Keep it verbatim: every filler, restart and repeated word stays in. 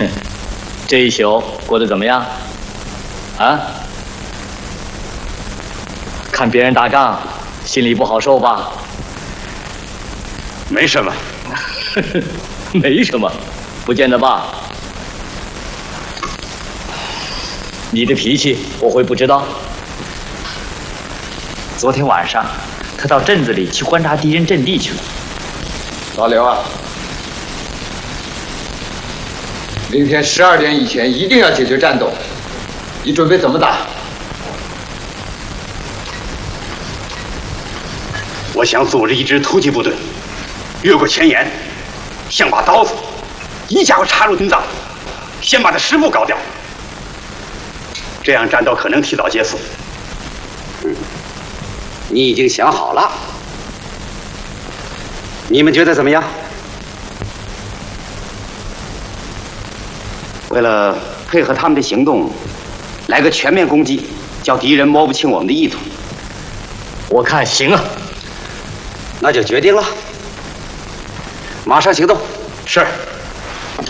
哼，这一宿过得怎么样？啊？看别人打仗，心里不好受吧？ 没什么， 没什么，不见得吧？你的脾气我会不知道。昨天晚上，他到镇子里去观察敌人阵地去了。 老刘啊，明天十二点以前一定要解决战斗。你准备怎么打？ 我想组织一支突击部队，越过前沿，像把刀子，一家伙插入心脏，先把他师傅搞掉。这样战斗可能提早结束。 嗯，你已经想好了。你们觉得怎么样？为了配合他们的行动，来个全面攻击，叫敌人摸不清我们的意图。 我看行啊。 那就决定了，马上行动。 是。